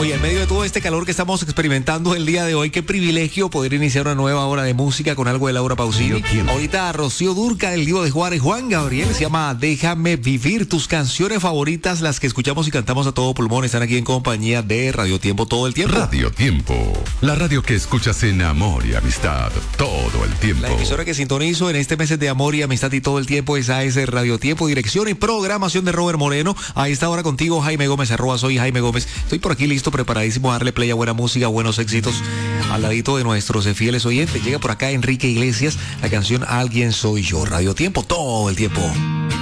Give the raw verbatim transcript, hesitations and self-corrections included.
Oye, en medio de todo este calor que estamos experimentando el día de hoy, qué privilegio poder iniciar una nueva hora de música con algo de Laura Pausini. Ahorita Rocío Dúrcal, el Divo de Juárez, Juan Gabriel, se llama Déjame Vivir. Tus canciones favoritas, las que escuchamos y cantamos a todo pulmón, están aquí en compañía de Radio Tiempo todo el tiempo. Radio Tiempo, la radio que escuchas en amor y amistad todo el tiempo. La emisora que sintonizo en este mes de amor y amistad y todo el tiempo es A S Radio Tiempo, dirección y programación de Robert Moreno. A esta hora contigo, Jaime Gómez, arroba soy Jaime Gómez. Estoy por aquí listo, preparadísimo a darle play a buena música, buenos éxitos al ladito de nuestros fieles oyentes. Llega por acá Enrique Iglesias, la canción Alguien Soy Yo. Radio Tiempo todo el tiempo.